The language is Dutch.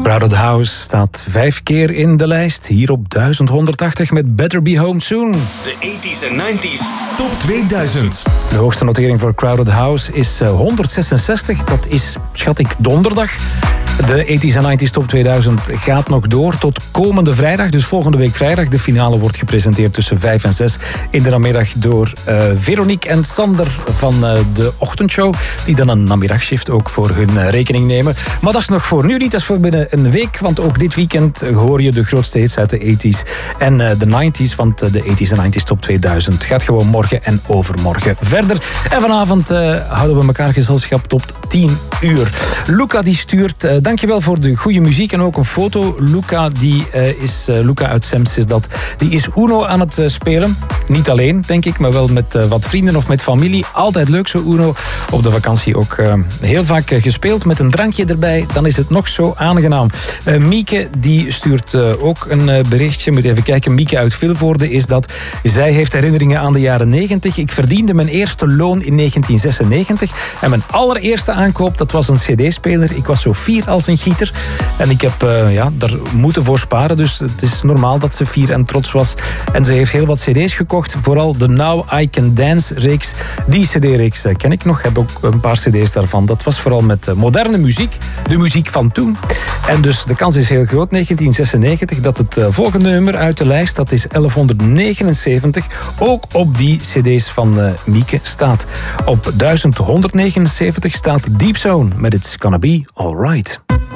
Crowded House staat 5 keer in de lijst. Hier op 1180 met Better Be Home Soon. De 80s en 90s Top 2000. De hoogste notering voor Crowded House is 166. Dat is, schat ik, donderdag. De 80s en 90s Top 2000 gaat nog door tot komende vrijdag. Dus volgende week vrijdag. De finale wordt gepresenteerd tussen 5 en 6 in de namiddag door Veronique en Sander van de ochtendshow. Die dan een namiddagshift ook voor hun rekening nemen. Maar dat is nog voor nu niet. Dat is voor binnen een week. Want ook dit weekend hoor je de grootste hits uit de 80s en de 90s. Want de 80s en 90s Top 2000 gaat gewoon morgen en overmorgen verder. En vanavond houden we elkaar gezelschap tot 10 uur. Luca die stuurt... dankjewel voor de goede muziek en ook een foto. Luca uit Sems is dat. Die is Uno aan het spelen. Niet alleen, denk ik, maar wel met wat vrienden of met familie. Altijd leuk zo Uno. Op de vakantie ook heel vaak gespeeld met een drankje erbij. Dan is het nog zo aangenaam. Mieke die stuurt ook een berichtje. Moet even kijken. Mieke uit Vilvoorde is dat. Zij heeft herinneringen aan de jaren 90. Ik verdiende mijn eerste loon in 1996. En mijn allereerste aankoop, dat was een cd-speler. Ik was zo fier als een gieter. En ik heb daar moeten voor sparen. Dus het is normaal dat ze fier en trots was. En ze heeft heel wat cd's gekocht. Vooral de Now I Can Dance reeks. Die cd-reeks ken ik nog. Heb ook een paar cd's daarvan. Dat was vooral met moderne muziek. De muziek van toen. En dus de kans is heel groot, 1996, dat het volgende nummer uit de lijst, dat is 1179, ook op die cd's van Mieke staat. Op 1179 staat Deep Zone met It's Gonna Be Alright.